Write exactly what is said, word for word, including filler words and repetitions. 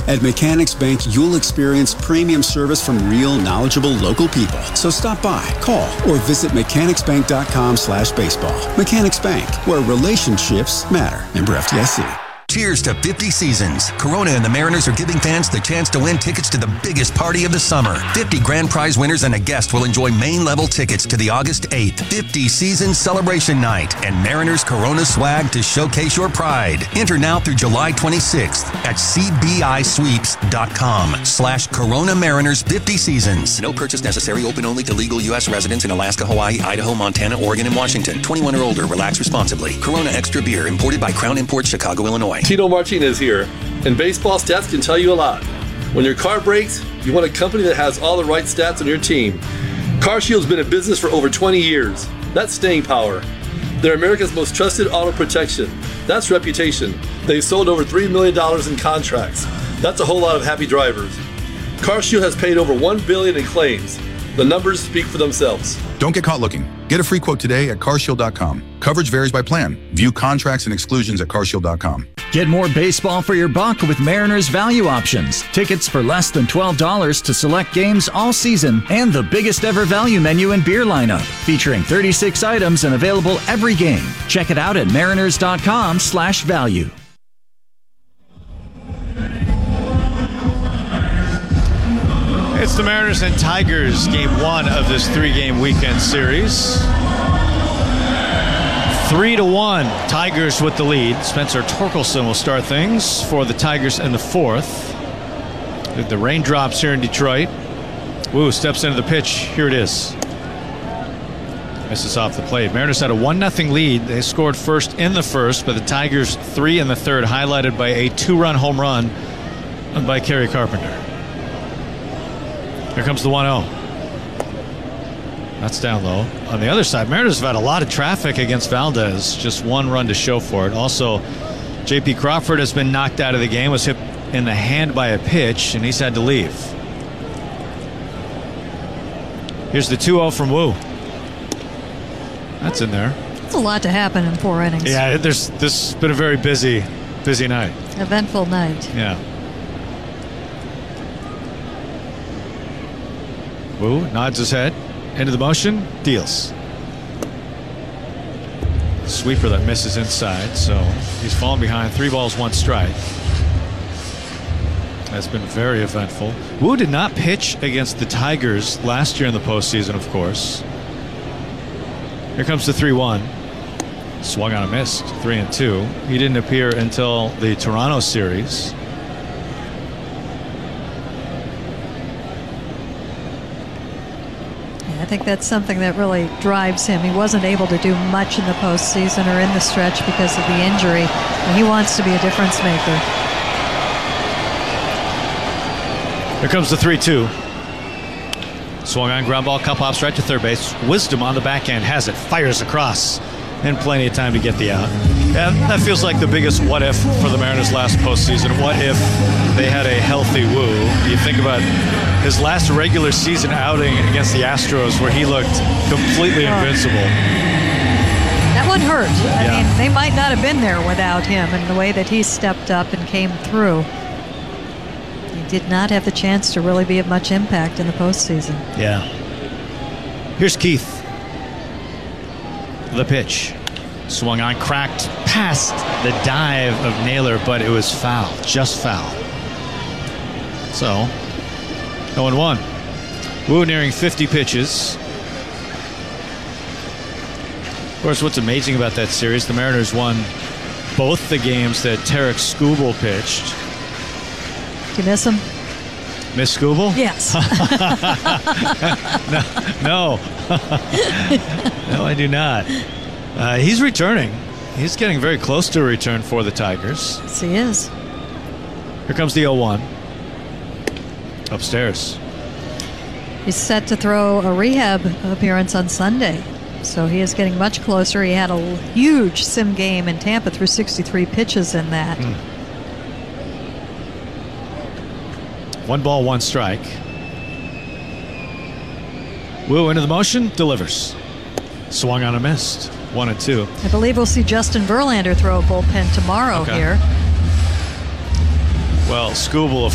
At Mechanics Bank, you'll experience premium service from real, knowledgeable local people. So stop by, call, or visit mechanicsbank.com slash baseball. Mechanics Bank, where relationships matter. Member F D I C. Cheers to fifty seasons. Corona and the Mariners are giving fans the chance to win tickets to the biggest party of the summer. fifty grand prize winners and a guest will enjoy main-level tickets to the August eighth fifty Season Celebration Night and Mariners Corona swag to showcase your pride. Enter now through July twenty-sixth at cbisweeps.com slash Corona Mariners fifty Seasons. No purchase necessary. Open only to legal U S residents in Alaska, Hawaii, Idaho, Montana, Oregon, and Washington. twenty-one or older. Relax responsibly. Corona Extra Beer, imported by Crown Imports, Chicago, Illinois. Tito Martinez here, and baseball stats can tell you a lot. When your car breaks, you want a company that has all the right stats on your team. CarShield's been in business for over twenty years. That's staying power. They're America's most trusted auto protection. That's reputation. They've sold over three million dollars in contracts. That's a whole lot of happy drivers. CarShield has paid over one billion dollars in claims. The numbers speak for themselves. Don't get caught looking. Get a free quote today at car shield dot com. Coverage varies by plan. View contracts and exclusions at car shield dot com. Get more baseball for your buck with Mariners Value Options. Tickets for less than twelve dollars to select games all season and the biggest ever value menu and beer lineup, featuring thirty-six items and available every game. Check it out at mariners dot com slash value. It's the Mariners and Tigers, game one of this three-game weekend series. Three to one, Tigers with the lead. Spencer Torkelson will start things for the Tigers in the fourth. The raindrops here in Detroit. Woo steps into the pitch. Here it is. Misses off the plate. Mariners had a one nothing lead. They scored first in the first, but the Tigers three in the third, highlighted by a two-run home run by Kerry Carpenter. Here comes the one oh. That's down low. On the other side, Mariners have had a lot of traffic against Valdez. Just one run to show for it. Also, J P Crawford has been knocked out of the game, was hit in the hand by a pitch, and he's had to leave. Here's the two oh from Wu. That's in there. It's a lot to happen in four innings. Yeah, there's this has been a very busy, busy night. Eventful night. Yeah. Wu nods his head into the motion, deals. Sweeper that misses inside, so he's fallen behind. Three balls, one strike. That's been very eventful. Wu did not pitch against the Tigers last year in the postseason, of course. Here comes the three one. Swung on a missed. Three and two. He didn't appear until the Toronto series. I think that's something that really drives him. He wasn't able to do much in the postseason or in the stretch because of the injury. And he wants to be a difference maker. Here comes the three two. Swung on, ground ball, cup hops right to third base. Wisdom on the backhand has it, fires across, and plenty of time to get the out. And that feels like the biggest what if for the Mariners last postseason. What if they had a healthy Wu? You think about his last regular season outing against the Astros where he looked completely invincible. That one hurt. I Yeah. mean, they might not have been there without him, and the way that he stepped up and came through. He did not have the chance to really be of much impact in the postseason. Yeah. Here's Keith. The pitch. Swung on, cracked past the dive of Naylor, but it was foul. Just foul. So, oh and one. Wu nearing fifty pitches. Of course, what's amazing about that series, the Mariners won both the games that Tarek Skubal pitched. Did you miss him? Miss Skubal? Yes. no. No. No, I do not. Uh, he's returning. He's getting very close to a return for the Tigers. Yes, he is. Here comes the oh one. Upstairs. He's set to throw a rehab appearance on Sunday. So he is getting much closer. He had a huge sim game in Tampa, threw sixty-three pitches in that. Mm. One ball, one strike. Wu into the motion, delivers. Swung on a missed. One and two. I believe we'll see Justin Verlander throw a bullpen tomorrow Okay. here. Well, Skubal, of